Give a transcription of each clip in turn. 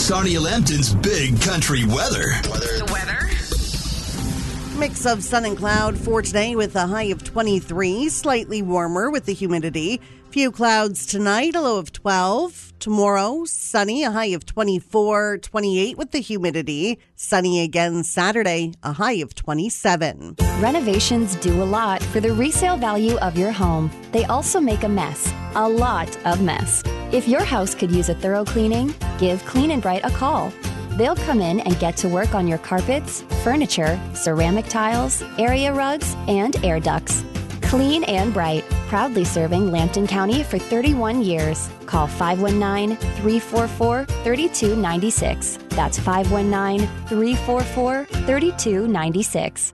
Sarnia Lambton's Big Country Weather. The weather? Mix of sun and cloud for today with a high of 23, slightly warmer with the humidity. Few clouds tonight, a low of 12. Tomorrow, sunny, a high of 24, 28 with the humidity. Sunny again Saturday, a high of 27. Renovations do a lot for the resale value of your home. They also make a mess, a lot of mess. If your house could use a thorough cleaning, give Clean and Bright a call. They'll come in and get to work on your carpets, furniture, ceramic tiles, area rugs, and air ducts. Clean and Bright, proudly serving Lambton County for 31 years. Call 519-344-3296. That's 519-344-3296.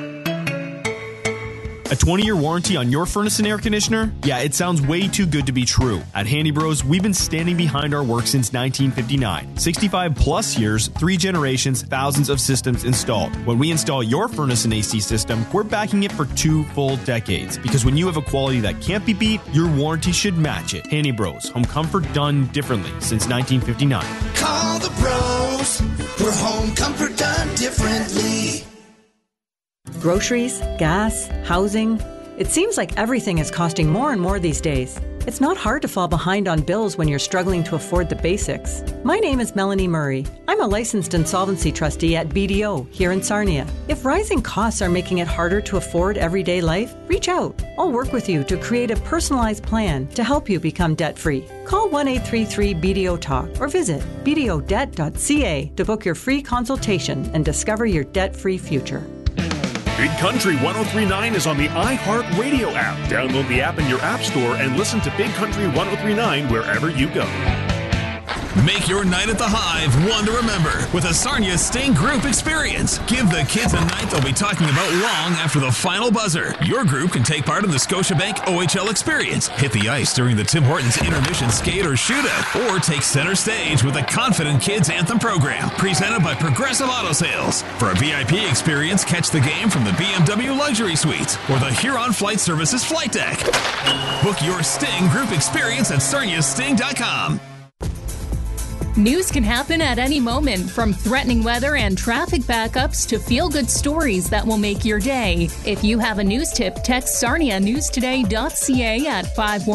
A 20-year warranty on your furnace and air conditioner? Yeah, it sounds way too good to be true. At Handy Bros, we've been standing behind our work since 1959. 65 plus years, 3 generations, thousands of systems installed. When we install your furnace and AC system, we're backing it for 2 full decades. Because when you have a quality that can't be beat, your warranty should match it. Handy Bros, home comfort done differently since 1959. Call the pros for home comfort done differently. Groceries, gas, housing. It seems like everything is costing more and more these days. It's not hard to fall behind on bills when you're struggling to afford the basics. My name is Melanie Murray. I'm a licensed insolvency trustee at BDO here in Sarnia. If rising costs are making it harder to afford everyday life, reach out. I'll work with you to create a personalized plan to help you become debt-free. Call 1-833-BDO-TALK or visit bdodebt.ca to book your free consultation and discover your debt-free future. Big Country 103.9 is on the iHeartRadio app. Download the app in your app store and listen to Big Country 103.9 wherever you go. Make your night at the Hive one to remember with a Sarnia Sting Group experience. Give the kids a night they'll be talking about long after the final buzzer. Your group can take part in the Scotiabank OHL experience, hit the ice during the Tim Hortons intermission skate or shootout, or take center stage with the Confident Kids Anthem program, presented by Progressive Auto Sales. For a VIP experience, catch the game from the BMW Luxury Suites or the Huron Flight Services Flight Deck. Book your Sting Group experience at sarniasting.com. News can happen at any moment, from threatening weather and traffic backups to feel-good stories that will make your day. If you have a news tip, text sarnianewstoday.ca at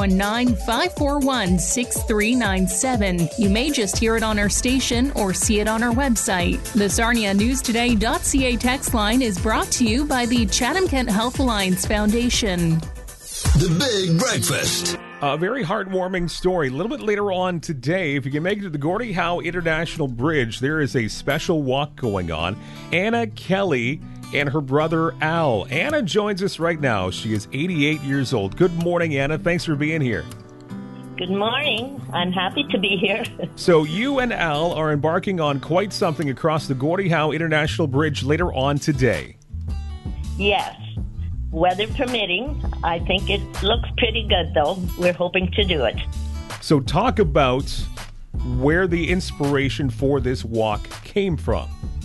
519-541-6397. You may just hear it on our station or see it on our website. The sarnianewstoday.ca text line is brought to you by the Chatham-Kent Health Alliance Foundation. The Big Breakfast. A very heartwarming story. A little bit later on today, if you can make it to the Gordie Howe International Bridge, there is a special walk going on. Anna Kelly and her brother Al. Anna joins us right now. She is 88 years old. Good morning, Anna. Thanks for being here. Good morning. I'm happy to be here. So you and Al are embarking on quite something across the Gordie Howe International Bridge later on today. Yes. Weather permitting. I think it looks pretty good, though. We're hoping to do it. So talk about where the inspiration for this walk came from.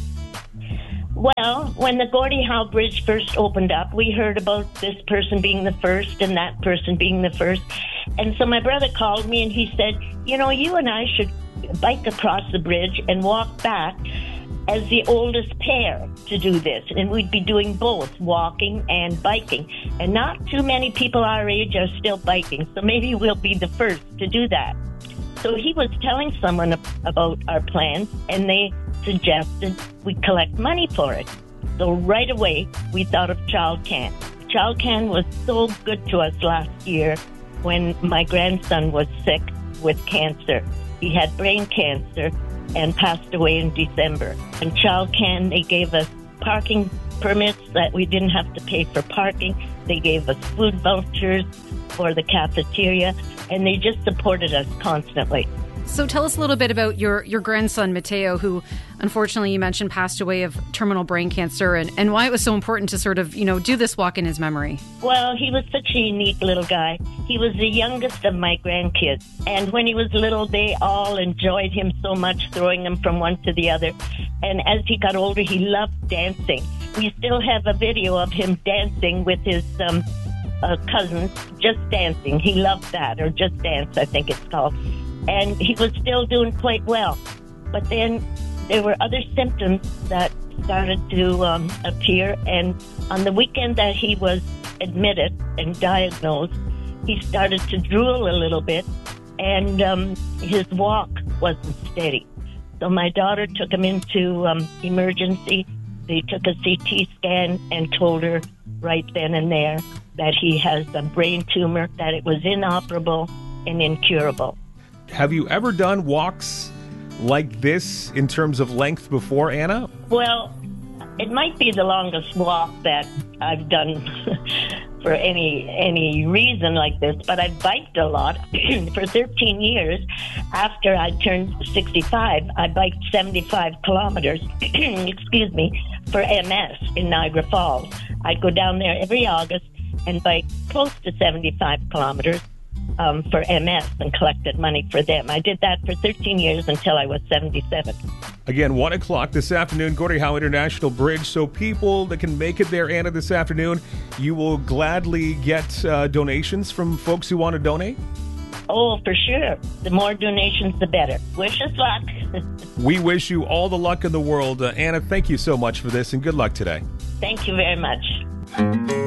Well, when the Gordie Howe Bridge first opened up, we heard about this person being the first and that person being the first. And so my brother called me and he said, you know, you and I should bike across the bridge and walk back as the oldest pair to do this. And we'd be doing both, walking and biking. And not too many people our age are still biking, so maybe we'll be the first to do that. So he was telling someone about our plans, and they suggested we collect money for it. So right away, we thought of Child Can. Child Can was so good to us last year when my grandson was sick with cancer. He had brain cancer and passed away in December. And Child Can, they gave us parking permits that we didn't have to pay for parking. They gave us food vouchers for the cafeteria, and they just supported us constantly. So tell us a little bit about your grandson, Mateo, who unfortunately you mentioned passed away of terminal brain cancer, and why it was so important to sort of, do this walk in his memory. Well, he was such a unique little guy. He was the youngest of my grandkids. And when he was little, they all enjoyed him so much, throwing him from one to the other. And as he got older, he loved dancing. We still have a video of him dancing with his cousins, just dancing. He loved that, or Just Dance, I think it's called. And he was still doing quite well. But then there were other symptoms that started to appear, and on the weekend that he was admitted and diagnosed, he started to drool a little bit, and his walk wasn't steady. So my daughter took him into emergency. They took a CT scan and told her right then and there that he has a brain tumor, that it was inoperable and incurable. Have you ever done walks like this in terms of length before, Anna? Well, it might be the longest walk that I've done for any reason like this, but I've biked a lot. For 13 years, after I turned 65, I biked 75 kilometers, for MS in Niagara Falls. I'd go down there every August and bike close to 75 kilometers for MS and collected money for them. I did that for 13 years until I was 77. Again, 1 o'clock this afternoon, Gordie Howe International Bridge. So people that can make it there, Anna, this afternoon, you will gladly get donations from folks who want to donate? Oh, for sure. The more donations, the better. Wish us luck. We wish you all the luck in the world. Anna, thank you so much for this, and good luck today. Thank you very much.